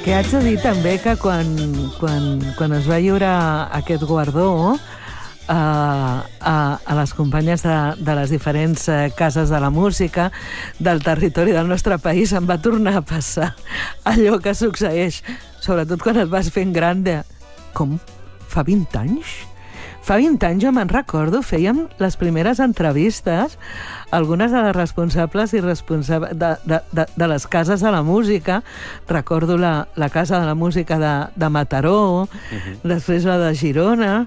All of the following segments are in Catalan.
Que haig de dir també que quan es va lliurar aquest guardó a les companyes de les diferents cases de la música del territori del nostre país, em va tornar a passar allò que succeeix, sobretot quan et vas fent gran de... Com? Fa 20 anys? Fa 20 anys jo me'n recordo, fèiem les primeres entrevistes, algunes de les responsables i responsables de les cases de la música. Recordo la Casa de la Música de Mataró, després la de Girona,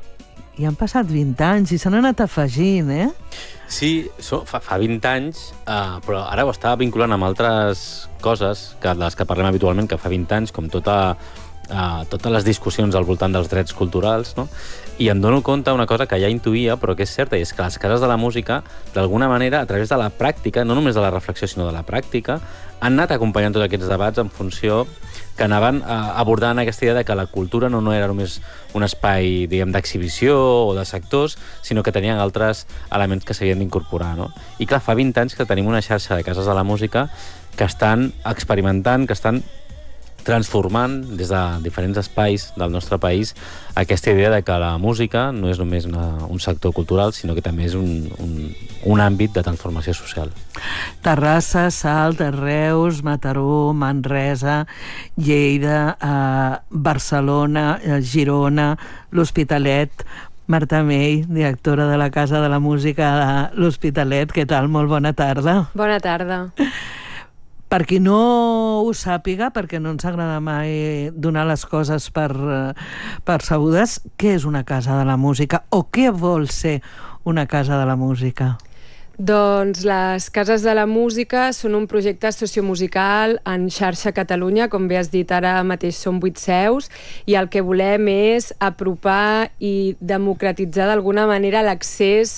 i han passat 20 anys i s'han anat afegint, eh? Sí, fa 20 anys, però ara ho estava vinculant amb altres coses de les que parlem habitualment, que fa 20 anys, com totes les discussions al voltant dels drets culturals, no? I em dono compte una cosa que ja intuïa, però que és certa, i és que les cases de la música, d'alguna manera, a través de la pràctica, no només de la reflexió, sinó de la pràctica, han anat acompanyant tots aquests debats en funció que anaven abordant aquesta idea de que la cultura no era només un espai, diguem, d'exhibició o de sectors, sinó que tenien altres elements que s'havien d'incorporar, no? I clar, fa 20 anys que tenim una xarxa de cases de la música que estan experimentant, que estan transformant des de diferents espais del nostre país aquesta idea de que la música no és només un sector cultural, sinó que també és un àmbit de transformació social. Terrassa, Salt, Reus, Mataró, Manresa, Lleida, Barcelona, Girona, l'Hospitalet. Marta May, directora de la Casa de la Música de l'Hospitalet. Què tal? Molt bona tarda. Bona tarda. Per qui no ho sàpiga, perquè no ens agrada mai donar les coses per sabudes, què és una casa de la música o què vol ser una casa de la música? Doncs les Cases de la Música són un projecte sociomusical en xarxa a Catalunya, com bé has dit, ara mateix són 8 seus, i el que volem és apropar i democratitzar d'alguna manera l'accés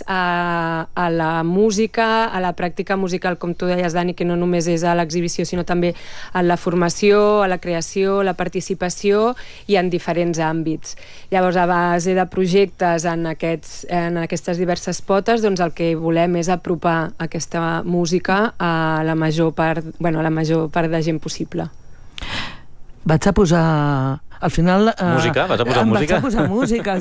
a la música, a la pràctica musical, com tu deies, Dani, que no només és a l'exhibició, sinó també a la formació, a la creació, a la participació i en diferents àmbits. Llavors, a base de projectes en aquestes diverses potes, doncs el que volem és apropar aquesta música a la major part de gent possible. Vaig a posar... Al final... Música? Vas a posar música? Vaig a posar música,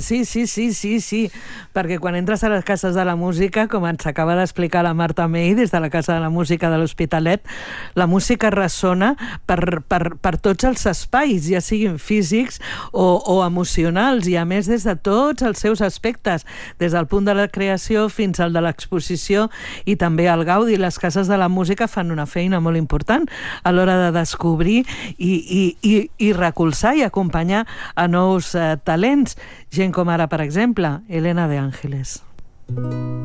sí. Perquè quan entres a les cases de la música, com ens acaba d'explicar la Marta May, des de la Casa de la Música de l'Hospitalet, la música ressona per tots els espais, ja siguin físics o emocionals, i a més des de tots els seus aspectes, des del punt de la creació fins al de l'exposició i també el gaudi. Les cases de la música fan una feina molt important a l'hora de descobrir i recolzar i acompanyar a nous talents, gent com ara, per exemple, Elena de Ángeles.